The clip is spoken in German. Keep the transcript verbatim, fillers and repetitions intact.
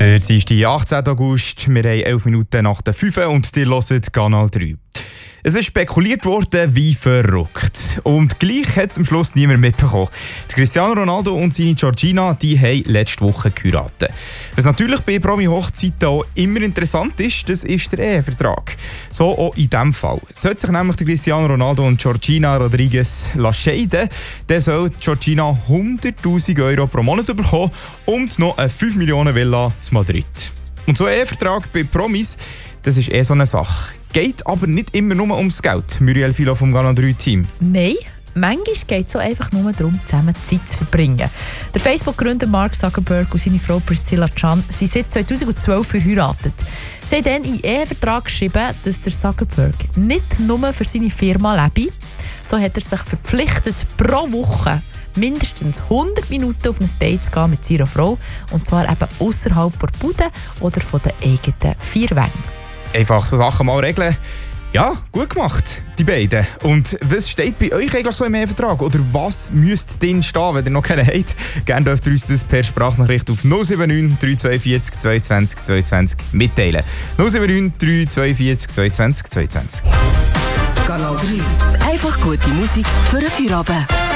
Der Dienstag, achtzehnten August, wir haben elf Minuten nach der fünf und ihr hört Kanal drei. Es ist spekuliert worden wie verrückt. Und gleich hat es am Schluss niemand mitbekommen. Der Cristiano Ronaldo und seine Georgina, die haben letzte Woche geheiratet. Was natürlich bei Promi-Hochzeiten auch immer interessant ist, das ist der Ehevertrag. So auch in diesem Fall. Sollte sich nämlich der Cristiano Ronaldo und Georgina Rodriguez scheiden, dann soll Georgina hunderttausend Euro pro Monat bekommen und noch eine fünf Millionen Villa zu Madrid. Und so ein Ehevertrag bei Promis, das ist eh so eine Sache. Geht aber nicht immer nur ums Geld. Muriel Philo vom Kanal drei Team. Nein, manchmal geht es auch einfach nur darum, zusammen Zeit zu verbringen. Der Facebook-Gründer Mark Zuckerberg und seine Frau Priscilla Chan sind seit zweitausendzwölf verheiratet. Sie haben dann in den Ehevertrag geschrieben, dass der Zuckerberg nicht nur für seine Firma lebe. So hat er sich verpflichtet, pro Woche mindestens hundert Minuten auf ein Date zu gehen mit seiner Frau. Und zwar eben außerhalb der Bude oder von den eigenen vier Wänden. Einfach so Sachen mal regeln. Ja, gut gemacht, die beiden. Und was steht bei euch eigentlich so im Ehevertrag? Oder was müsste drin stehen, wenn ihr noch keinen habt? Gerne dürft ihr uns das per Sprachnachricht auf null sieben neun drei zwei vier zweiundzwanzig zweiundzwanzig mitteilen. null sieben neun drei zwei vier zweiundzwanzig zweiundzwanzig. Kanal drei. Einfach gute Musik für einen Feierabend.